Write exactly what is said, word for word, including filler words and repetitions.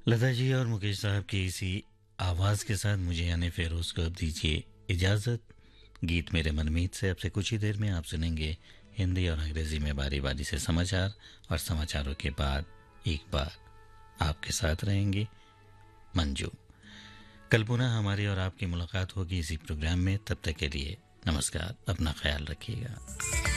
लता जी और मुकेश साहब की इसी आवाज़ के साथ मुझे यानी फेरोज को अब दीजिए इजाज़त। गीत मेरे मनमीत से अब से कुछ ही देर में आप सुनेंगे हिंदी और अंग्रेजी में बारी बारी से समाचार, और समाचारों के बाद एक बार आपके साथ रहेंगे मंजू। कल पुनः हमारी और आपकी मुलाकात होगी इसी प्रोग्राम में। तब तक के लिए नमस्कार, अपना ख्याल रखिएगा।